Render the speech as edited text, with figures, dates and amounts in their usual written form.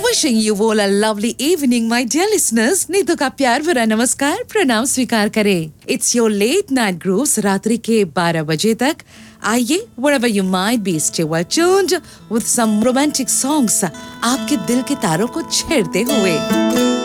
Wishing you all a lovely evening, my dear listeners. Neetu का प्यार भरा नमस्कार, प्रणाम स्वीकार करें. It's your late night grooves रात्रि के 12 बजे तक. आइए, wherever you might be, stay well tuned with some romantic songs. आपके दिल के तारों को छेड़ते हुए.